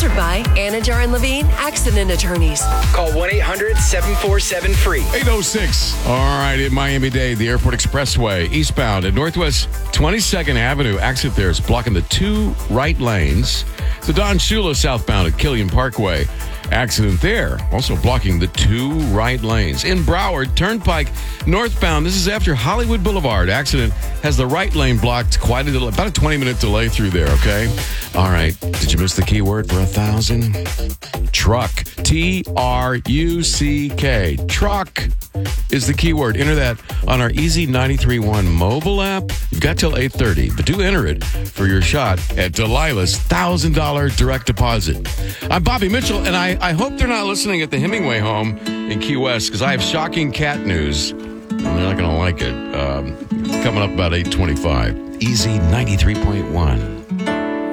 Sponsored by Anajar and Levine Accident Attorneys. Call 1-800-747-FREE. 8:06. All right, at Miami-Dade, the Airport Expressway, eastbound at Northwest 22nd Avenue. Exit there is blocking the two right lanes. The Don Shula southbound at Killian Parkway. Accident there, also blocking the two right lanes. In Broward, Turnpike northbound, this is after Hollywood Boulevard. Accident has the right lane blocked, quite a delay, about a 20-minute delay through there, okay? All right, did you miss the keyword for 1,000? Truck, T-R-U-C-K. Truck is the keyword. Enter that on our Easy 93.1 mobile app. You've got till 8:30, but do enter it for your shot at Delilah's $1,000 direct deposit. I'm Bobby Mitchell, and I hope they're not listening at the Hemingway home in Key West, because I have shocking cat news, and they're not going to like it. Coming up about 8:25. Easy 93.1.